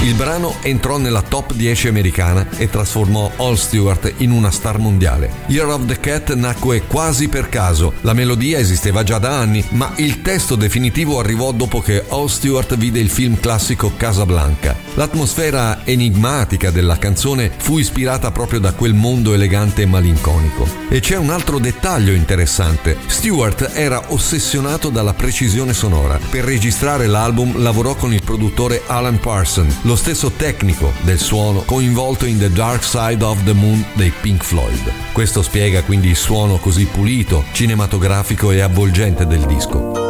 Il brano entrò nella top 10 americana e trasformò Al Stewart in una star mondiale. Year of the Cat nacque quasi per caso. La melodia esisteva già da anni, ma il testo definitivo arrivò dopo che Al Stewart vide il film classico Casablanca. L'atmosfera enigmatica della canzone fu ispirata proprio da quel mondo elegante e malinconico. E c'è un altro dettaglio interessante. Stewart era ossessionato dalla precisione sonora. Per registrare l'album lavorò con il produttore Alan Parsons, lo stesso tecnico del suono coinvolto in The Dark Side of the Moon dei Pink Floyd. Questo spiega quindi il suono così pulito, cinematografico e avvolgente del disco.